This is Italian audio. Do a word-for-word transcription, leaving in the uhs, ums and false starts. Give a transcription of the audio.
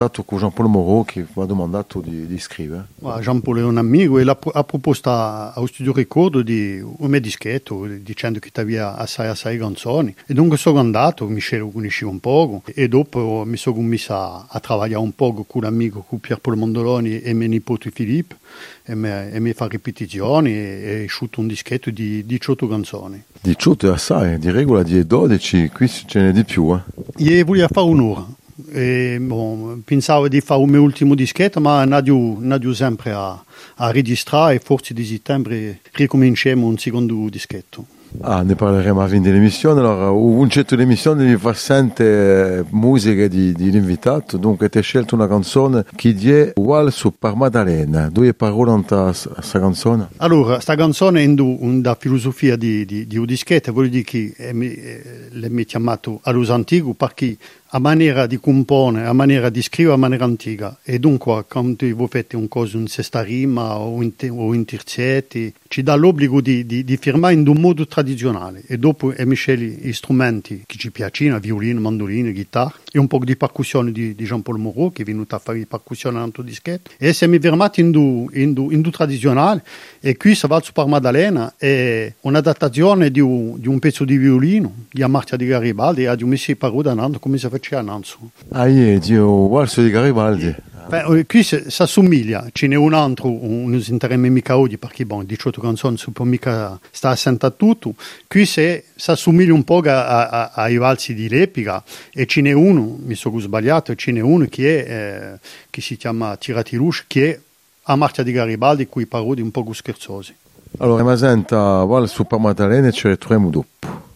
con Jean-Paul Moreau che mi ha domandato di, di scrivere. Jean-Paul è un amico e ha proposto allo studio ricordo di un mio dischetto dicendo che aveva assai assai canzoni e dunque sono andato, mi lo conoscevo un po' e dopo mi sono messo a, a lavorare un po' con l'amico con Pierpaolo Mondoloni e mio nipote Filippo e mi, e mi fa ripetizioni e, e asciutto un dischetto di diciotto canzoni. diciotto è assai, di regola di dodici, qui ce n'è di più. Eh. Io volevo fare un'ora. E, bon, pensavo di fare un mio ultimo dischetto, ma andato sempre a, a registrare e forse di settembre ricominciamo un secondo dischetto. Ah, ne parleremo a fine dell'emissione. Allora, un certo dell'emissione devi far sentire musiche di, di l'invitato, dunque ti hai scelto una canzone che è uguale su Per Maddalena. Due parole in questa canzone? Allora, questa canzone è una filosofia di, di, di un dischetto, vuol dire che l'ho chiamato allo antico perché a maniera di comporre, a maniera di scrivere, a maniera antica. E dunque, quando voi fate un cosa in sesta rima o in, o in terzetti, ci dà l'obbligo di, di, di firmare in un modo tradizionale. E dopo mi scegli gli strumenti che ci piacciono, violino, mandolino, chitarra, e un po' di percussione di, di Jean-Paul Moreau, che è venuto a fare di percussione in un dischetto. E siamo firmati in du, in du, in du tradizionale. E qui si va su Per Maddalena, è un'adattazione di un, di un pezzo di violino, di Amartya di Garibaldi, e di un messi parola come si fa. Ah, io, io, Walso di Garibaldi. Beh, qui si assomiglia, ce n'è un altro, non si interessa mica oggi perché bon, diciotto canzoni si può mica stare assente a tutto. Qui si assomiglia un po' a, a, ai valsi di Lepica e ce n'è uno, mi sono sbagliato, ce n'è uno che, è, eh, che si chiama Tirati Luce, che è Amartya di Garibaldi, con i parodi un po' scherzosi. Allora, ma senta, Walso Per Maddalena e ci ritroviamo dopo.